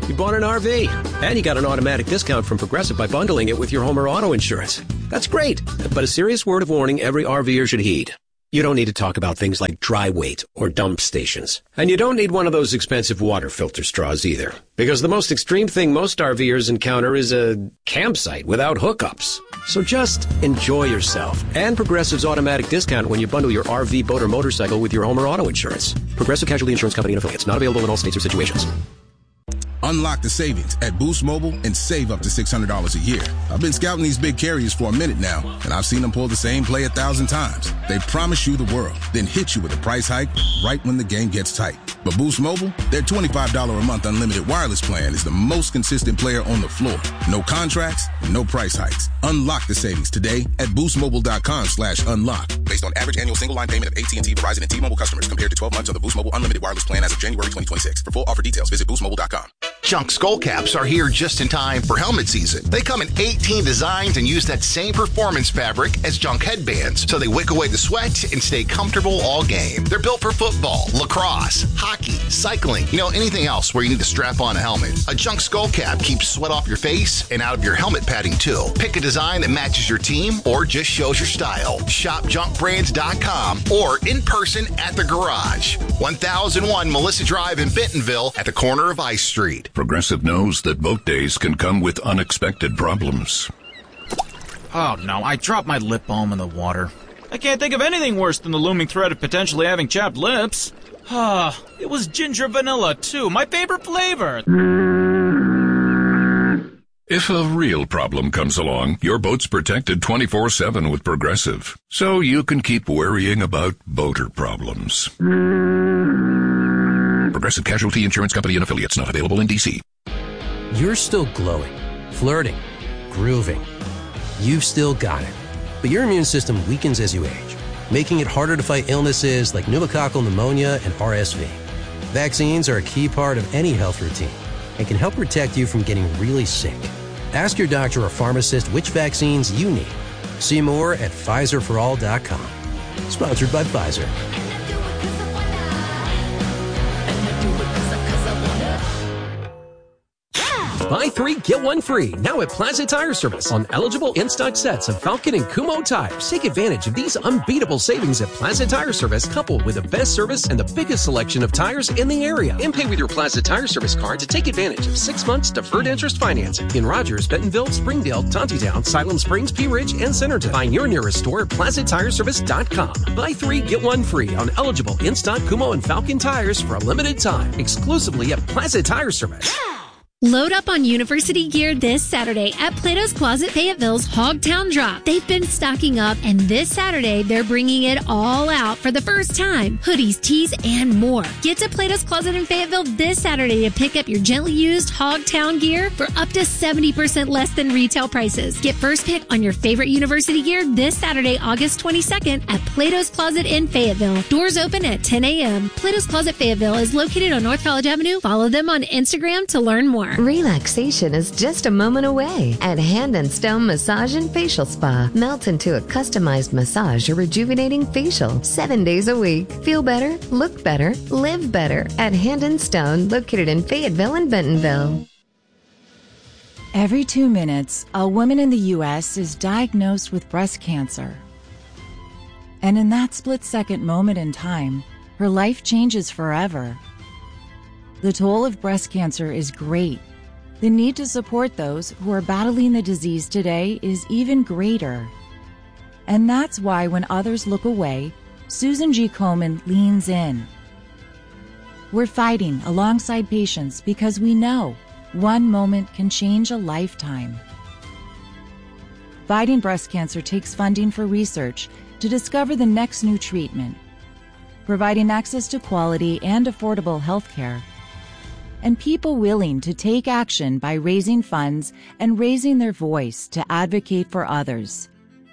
You bought an RV, and you got an automatic discount from Progressive by bundling it with your home or auto insurance. That's great, but a serious word of warning every RVer should heed. You don't need to talk about things like dry weight or dump stations. And you don't need one of those expensive water filter straws either. Because the most extreme thing most RVers encounter is a campsite without hookups. So just enjoy yourself and Progressive's automatic discount when you bundle your RV, boat, or motorcycle with your home or auto insurance. Progressive Casualty Insurance Company and affiliates. Not available in all states or situations. Unlock the savings at Boost Mobile and save up to $600 a year. I've been scouting these big carriers for a minute now, and I've seen them pull the same play 1,000 times. They promise you the world, then hit you with a price hike right when the game gets tight. But Boost Mobile, their $25 a month unlimited wireless plan is the most consistent player on the floor. No contracts, no price hikes. Unlock the savings today at boostmobile.com/unlock. Based on average annual single line payment of AT&T, Verizon, and T-Mobile customers compared to 12 months of the Boost Mobile unlimited wireless plan as of January 2026. For full offer details, visit boostmobile.com. Junk skull caps are here just in time for helmet season. They come in 18 designs and use that same performance fabric as junk headbands, so they wick away the sweat and stay comfortable all game. They're built for football, lacrosse, hockey, cycling, anything else where you need to strap on a helmet. A junk skull cap keeps sweat off your face and out of your helmet padding too. Pick a design that matches your team or just shows your style. Shop junkbrands.com or in person at the garage. 1001 Melissa Drive in Bentonville at the corner of Ice Street. Progressive knows that boat days can come with unexpected problems. Oh no, I dropped my lip balm in the water. I can't think of anything worse than the looming threat of potentially having chapped lips. It was ginger vanilla too, my favorite flavor. If a real problem comes along, your boat's protected 24/7 with Progressive, so you can keep worrying about boater problems. Progressive Casualty Insurance Company and affiliates. Not available in D.C. You're still glowing, flirting, grooving. You've still got it. But your immune system weakens as you age, making it harder to fight illnesses like pneumococcal pneumonia and RSV. Vaccines are a key part of any health routine and can help protect you from getting really sick. Ask your doctor or pharmacist which vaccines you need. See more at PfizerForAll.com. Sponsored by Pfizer. Buy 3, get 1 free. Now at Plaza Tire Service on eligible in-stock sets of Falcon and Kumho tires. Take advantage of these unbeatable savings at Plaza Tire Service, coupled with the best service and the biggest selection of tires in the area. And pay with your Plaza Tire Service card to take advantage of 6 months deferred interest financing in Rogers, Bentonville, Springdale, Tontitown, Siloam Springs, Pea Ridge, and Centerton. Find your nearest store at PlazaTireService.com. Buy 3, get 1 free on eligible in-stock Kumho and Falcon tires for a limited time, exclusively at Plaza Tire Service. Load up on university gear this Saturday at Plato's Closet Fayetteville's Hogtown Drop. They've been stocking up, and this Saturday, they're bringing it all out for the first time. Hoodies, tees, and more. Get to Plato's Closet in Fayetteville this Saturday to pick up your gently used Hogtown gear for up to 70% less than retail prices. Get first pick on your favorite university gear this Saturday, August 22nd at Plato's Closet in Fayetteville. Doors open at 10 a.m. Plato's Closet Fayetteville is located on North College Avenue. Follow them on Instagram to learn more. Relaxation is just a moment away at Hand and Stone Massage and Facial Spa. Melt into a customized massage or rejuvenating facial 7 days a week. Feel better, look better, live better at Hand and Stone, located in Fayetteville and Bentonville. Every 2 minutes, a woman in the U.S. is diagnosed with breast cancer. And in that split-second moment in time, her life changes forever. The toll of breast cancer is great. The need to support those who are battling the disease today is even greater. And that's why when others look away, Susan G. Komen leans in. We're fighting alongside patients because we know one moment can change a lifetime. Fighting breast cancer takes funding for research to discover the next new treatment, providing access to quality and affordable health care, and people willing to take action by raising funds and raising their voice to advocate for others.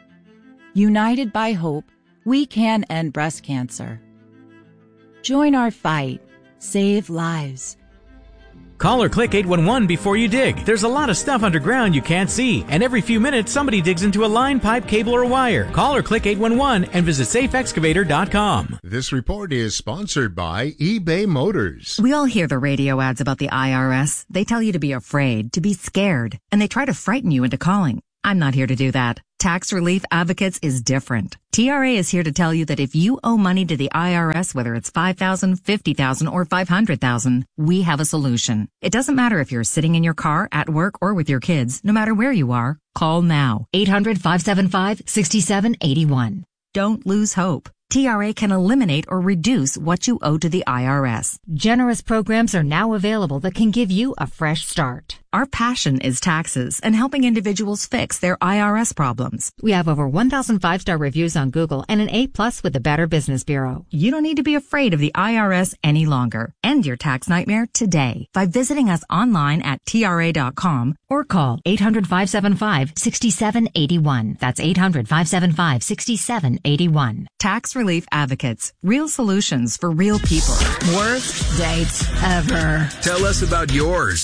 United by hope, we can end breast cancer. Join our fight. Save lives. Call or click 811 before you dig. There's a lot of stuff underground you can't see, and every few minutes somebody digs into a line, pipe, cable, or wire. Call or click 811 and visit safeexcavator.com. This report is sponsored by eBay Motors. We all hear the radio ads about the IRS. They tell you to be afraid, to be scared, and they try to frighten you into calling. I'm not here to do that. Tax Relief Advocates is different. TRA is here to tell you that if you owe money to the IRS, whether it's $5,000, $50,000, or $500,000, we have a solution. It doesn't matter if you're sitting in your car, at work, or with your kids. No matter where you are, call now. 800-575-6781. Don't lose hope. TRA can eliminate or reduce what you owe to the IRS. Generous programs are now available that can give you a fresh start. Our passion is taxes and helping individuals fix their IRS problems. We have over 1,000 5-star reviews on Google and an A+ with the Better Business Bureau. You don't need to be afraid of the IRS any longer. End your tax nightmare today by visiting us online at TRA.com or call 800-575-6781. That's 800-575-6781. Tax Relief Advocates. Real solutions for real people. Worst dates ever. Tell us about yours.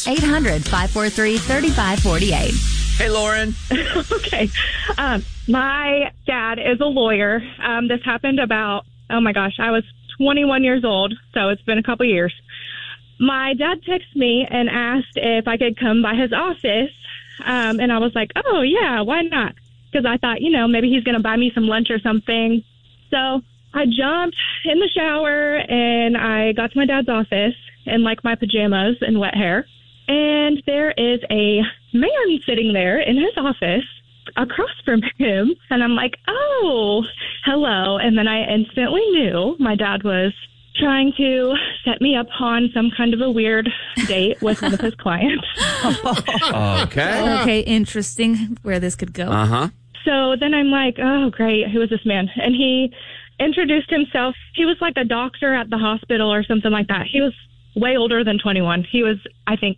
800-543-3548. Hey, Lauren. Okay. My dad is a lawyer. This happened about, I was 21 years old, so it's been a couple years. My dad texted me and asked if I could come by his office, and I was like, oh, yeah, why not? Because I thought, maybe he's going to buy me some lunch or something. So I jumped in the shower, and I got to my dad's office in, my pajamas and wet hair. And there is a man sitting there in his office across from him. And I'm like, oh, hello. And then I instantly knew my dad was trying to set me up on some kind of a weird date with one of his clients. Okay, interesting where this could go. Uh-huh. So then I'm like, oh, great. Who is this man? And he introduced himself. He was like a doctor at the hospital or something like that. He was way older than 21. He was, I think,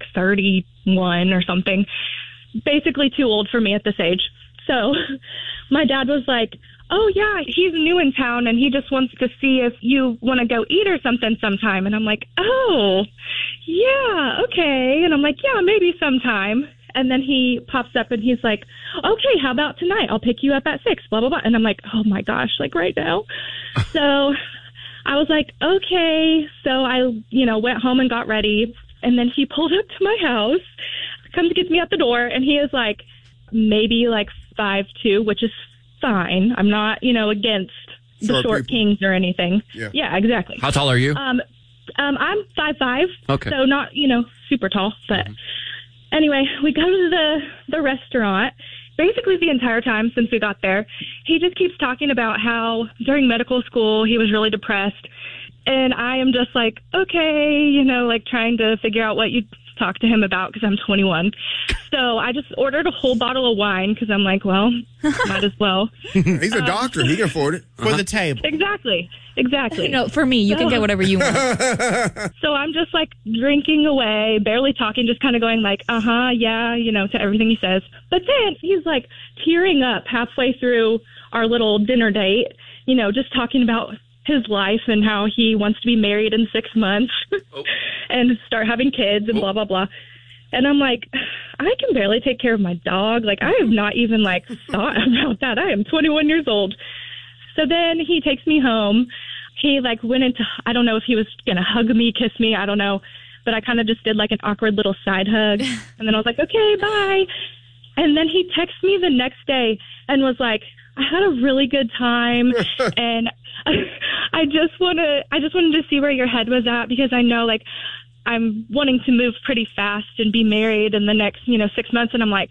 31 or something. Basically too old for me at this age. So my dad was like, oh, yeah, he's new in town, and he just wants to see if you want to go eat or something sometime. And I'm like, oh, yeah, okay. And I'm like, yeah, maybe sometime. And then he pops up and he's like, okay, how about tonight? I'll pick you up at 6, blah, blah, blah. And I'm like, oh, my gosh, right now. So I was like, okay. So I, went home and got ready. And then he pulled up to my house, comes to get me at the door. And he is maybe 5'2", which is fine. I'm not, against the short kings or anything. Yeah, exactly. How tall are you? I'm 5'5". Okay. So not, super tall. But anyway, we go to the restaurant. Basically the entire time since we got there, he just keeps talking about how during medical school he was really depressed. And I am just like, okay, trying to figure out what you talk to him about because I'm 21. So I just ordered a whole bottle of wine because I'm like, well, might as well. He's a doctor. He can afford it. For the table. Exactly. For me, you can get whatever you want. So I'm just drinking away, barely talking, just kind of going yeah, to everything he says. But then he's tearing up halfway through our little dinner date, just talking about his life and how he wants to be married in 6 months and start having kids and blah, blah, blah. And I'm like, I can barely take care of my dog. I have not even thought about that. I am 21 years old. So then he takes me home. He went into, I don't know if he was going to hug me, kiss me. I don't know. But I kind of just did an awkward little side hug. And then I was like, okay, bye. And then he texted me the next day and was like, I had a really good time. And I just wanted to see where your head was at because I know I'm wanting to move pretty fast and be married in the next, 6 months. And I'm like,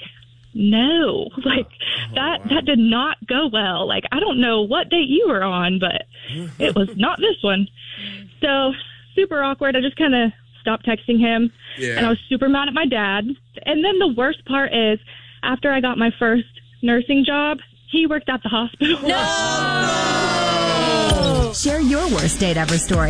no, that did not go well. I don't know what date you were on, but it was not this one. So super awkward. I just kind of stopped texting him and I was super mad at my dad. And then the worst part is after I got my first nursing job, he worked at the hospital. No! Share your worst date ever story.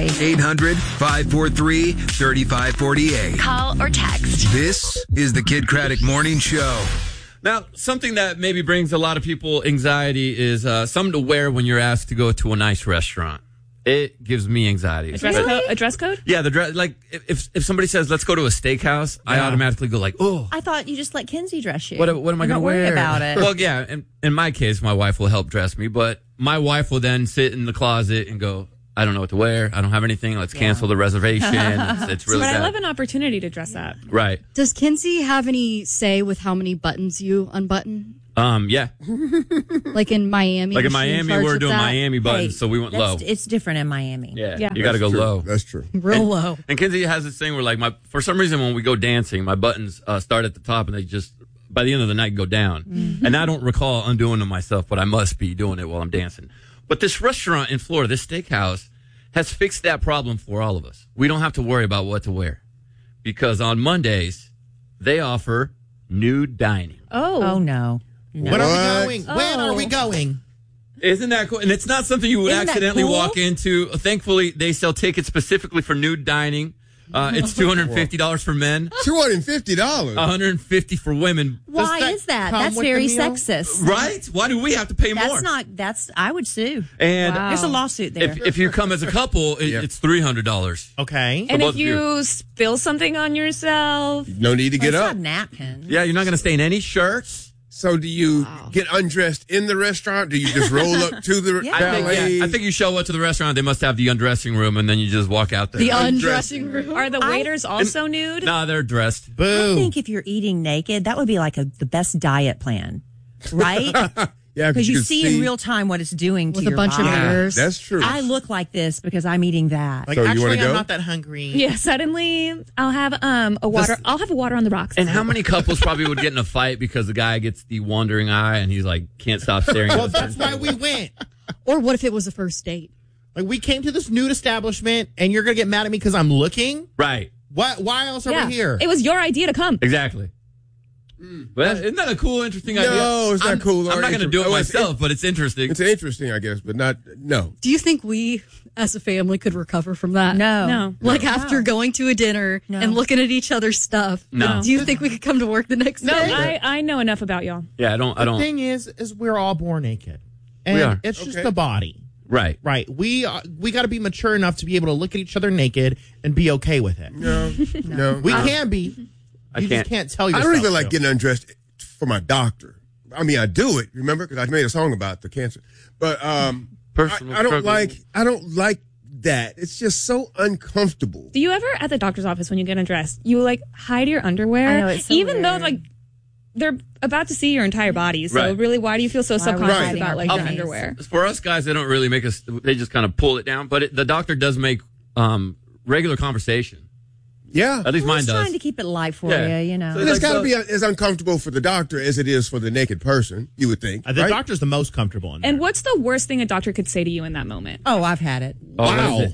800-543-3548. Call or text. This is the Kid Craddock Morning Show. Now, something that maybe brings a lot of people anxiety is something to wear when you're asked to go to a nice restaurant. It gives me anxiety. A dress code? Yeah, the dress. Like if somebody says let's go to a steakhouse, I automatically go like, oh. I thought you just let Kinsey dress you. What am I going to wear? Worry about it. Well, yeah. In my case, my wife will help dress me, but my wife will then sit in the closet and go, I don't know what to wear. I don't have anything. Let's cancel the reservation. It's really bad. But I love an opportunity to dress up. Right. Does Kinsey have any say with how many buttons you unbutton? Yeah. Like in Miami? Like in Miami, we're doing Miami buttons, so we went low. It's different in Miami. Yeah. You got to go low. That's true. Real low. And Kinsey has this thing where, like, for some reason, when we go dancing, my buttons start at the top and they just, by the end of the night, go down. Mm-hmm. And I don't recall undoing them myself, but I must be doing it while I'm dancing. But this restaurant in Florida, this steakhouse, has fixed that problem for all of us. We don't have to worry about what to wear. Because on Mondays, they offer nude dining. Oh no. When are we going? When are we going? Isn't that cool? And it's not something you would accidentally walk into. Thankfully, they sell tickets specifically for nude dining. It's $250 for men. $250? $150 for women. Why is that? That's very sexist. Right? Why do we have to pay more? I would sue. And there's a lawsuit there. If you come as a couple, it's $300. Okay. And if you spill something on yourself. No need to get up. It's not napkins. Yeah, you're not going to stain any shirts. So do you get undressed in the restaurant? Do you just roll up to the valet? I think you show up to the restaurant. They must have the undressing room, and then you just walk out there. The undressing room. Are the waiters also nude? Nah, they're dressed. Boo. I think if you're eating naked, that would be like the best diet plan, right? Yeah, because you see in real time what it's doing to with a bunch of mirrors. That's true. I look like this because I'm eating that. Like, so actually, you I'm go? not that hungry. Yeah, suddenly I'll have a water. I'll have a water on the rocks. And how many couples probably would get in a fight because the guy gets the wandering eye and he's like can't stop staring at Well, that's why we went. Or what if it was a first date? Like, we came to this nude establishment, and you're gonna get mad at me because I'm looking? Right. What? Why else are we here? It was your idea to come. Exactly. Well, isn't that a cool, interesting idea? No, it's not cool. I'm not going to do it myself, but it's interesting. It's interesting, I guess, but no. Do you think we, as a family, could recover from that? No. Like after going to a dinner and looking at each other's stuff. No. Do you think we could come to work the next day? I know enough about y'all. Yeah, I don't. The thing is we're all born naked. And we are. It's just the body. Right. Right. We got to be mature enough to be able to look at each other naked and be okay with it. No. We can be. You just can't tell yourself. I don't even like getting undressed for my doctor. I mean, I do it, remember? Because I made a song about the cancer. But I don't like that. It's just so uncomfortable. Do you ever, at the doctor's office, when you get undressed, you like hide your underwear? I know, it's so even weird. though like they're about to see your entire body. So Right. really, why do you feel so subconscious Right. about like your underwear? For us guys, they don't really make us. They just kind of pull it down. But the doctor does make regular conversation. Yeah. At least mine does. Trying to keep it light for Yeah. you, you know. So And it's got to be as uncomfortable for the doctor as it is for the naked person, you would think. The right? doctor's the most comfortable in there. And what's the worst thing a doctor could say to you in that moment? Oh, I've had it. Wow.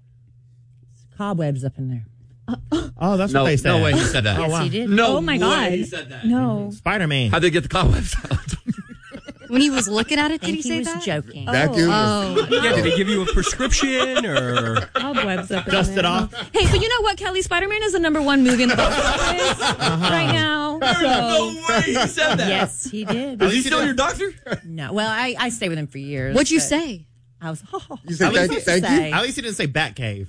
Cobwebs up in there. Oh, that's what they said. No way he said that. Yes, he did. No Oh my way God. he said that. No. Spider-Man. How'd they get the cobwebs out? When he was looking at it, I did think he say was that? joking. That dude. Yeah, did they give you a prescription or Cobwebs up in Dust there. it off. Hey, but you know what, Kelly? Spider-Man is the #1 movie in the box office right now. No way he said that. Yes, he did. Is he still your doctor? No. Well, I stayed with him for years. What'd you but say? I was, You said thank you? At least he didn't say Batcave.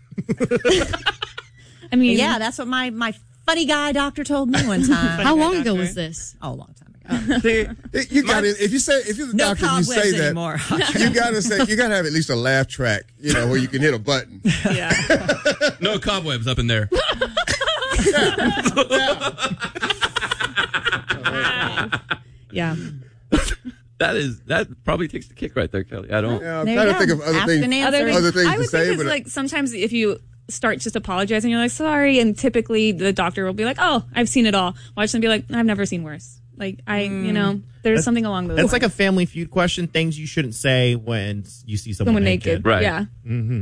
I mean, yeah, that's what my funny guy doctor told me one time. How long ago was this? Oh, a long time ago. You got it. If you're the No doctor, and you say cobwebs that. anymore. You gotta have at least a laugh track, where you can hit a button. No cobwebs up in there. Yeah. That probably takes the kick right there, Kelly. I don't. Yeah, I'm trying to think of other things I to would say, think but it's like sometimes if you start just apologizing, you're like, sorry, and typically the doctor will be like, oh, I've seen it all. Watch them be like, I've never seen worse. Like, there's something along those lines. It's like a Family Feud question, things you shouldn't say when you see someone naked. Right. Yeah. Mm-hmm.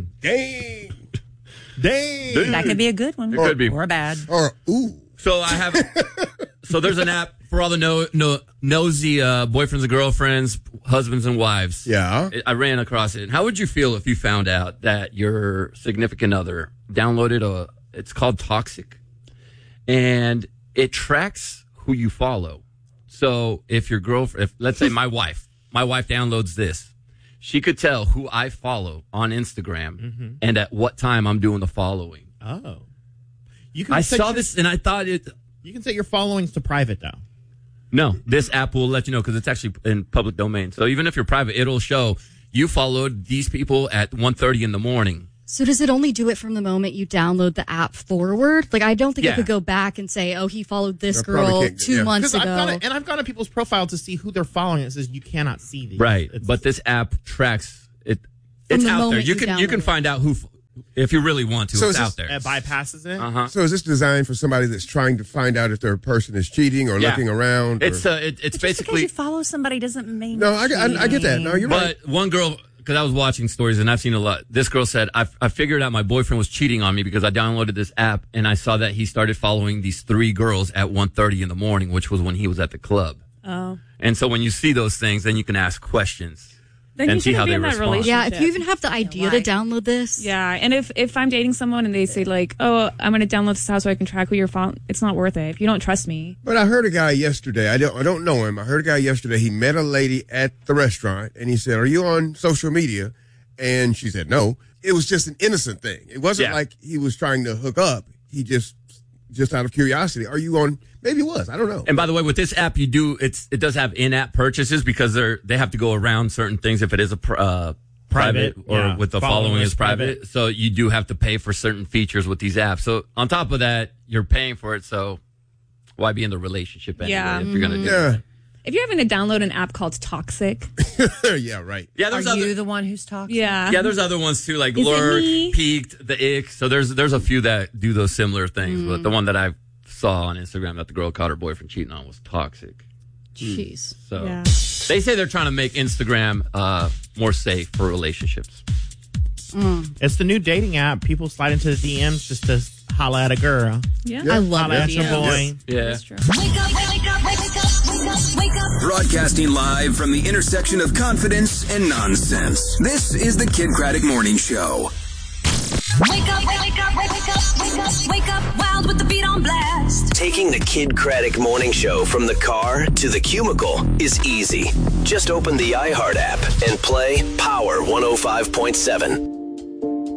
Dang. That could be a good one. It could be. Or a bad. Or ooh. So I have. So there's an app for all the nosy boyfriends and girlfriends, husbands and wives. Yeah. I ran across it. How would you feel if you found out that your significant other downloaded it's called Toxic, and it tracks who you follow. So if your girlfriend, let's say my wife downloads this, she could tell who I follow on Instagram and at what time I'm doing the following. Oh. I saw this and I thought it... You can set your followings to private, though. No, this app will let you know because it's actually in public domain. So even if you're private, it'll show you followed these people at 1:30 in the morning. So does it only do it from the moment you download the app forward? Like, I don't think it could go back and say, oh, he followed this girl 2 months ago. I've gone to people's profile to see who they're following. It says you cannot see these. Right, but this app tracks it. It's out there. You can find out who, if you really want to. So it's out there. It bypasses it. So is this designed for somebody that's trying to find out if their person is cheating or looking around? It's it's Just basically. because you follow somebody doesn't mean. No, I get that. No, you're right. But one girl, because I was watching stories and I've seen a lot. This girl said, I figured out my boyfriend was cheating on me because I downloaded this app and I saw that he started following these 3 girls at 1:30 in the morning, which was when he was at the club. Oh. And so when you see those things, then you can ask questions. Then you and see shouldn't how be they in that respond. relationship. Yeah, if you even have the idea to download this. Yeah, and if I'm dating someone and they say like, oh, I'm going to download this house so I can track who you're following, it's not worth it if you don't trust me. But I heard a guy yesterday. I don't know him. I heard a guy yesterday. He met a lady at the restaurant and he said, "Are you on social media?" And she said, "No." It was just an innocent thing. It wasn't like he was trying to hook up. He just out of curiosity. Are you on? Maybe it was. I don't know. And by the way, with this app, it does have in-app purchases because they have to go around certain things if it is a private or with the following is private. So you do have to pay for certain features with these apps. So on top of that, you're paying for it. So why be in the relationship anyway if you're going to do that? If you're having to download an app called Toxic. Yeah, right. Yeah, Are you the one who's toxic? Yeah. Yeah, there's other ones too, like Is it Lurk, me? Peaked, the Ick. So there's a few that do those similar things. But the one that I saw on Instagram that the girl caught her boyfriend cheating on was Toxic. Jeez. So they say they're trying to make Instagram more safe for relationships. It's the new dating app. People slide into the DMs just to holla at a girl. Yeah. I love Holla it. at your boy. Yeah. That's true. Broadcasting live from the intersection of confidence and nonsense. This is the Kid Craddock Morning Show. Wake up, wake up, wake up, wake up, wake up, wild with the beat on blast. Taking the Kid Craddock Morning Show from the car to the cubicle is easy. Just open the iHeart app and play Power 105.7.